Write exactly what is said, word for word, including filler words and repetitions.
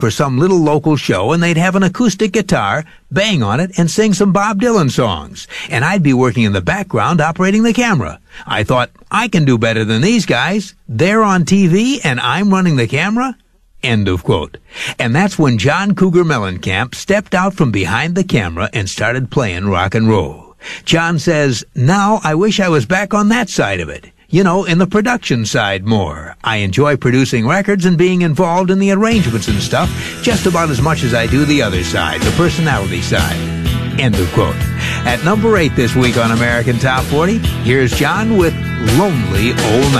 for some little local show, and they'd have an acoustic guitar, bang on it, and sing some Bob Dylan songs. And I'd be working in the background operating the camera. I thought, I can do better than these guys. They're on T V, and I'm running the camera? End of quote. And that's when John Cougar Mellencamp stepped out from behind the camera and started playing rock and roll. John says, now I wish I was back on that side of it. You know, in the production side more. I enjoy producing records and being involved in the arrangements and stuff just about as much as I do the other side, the personality side. End of quote. At number eight this week on American Top forty, here's John with Lonely Old Night.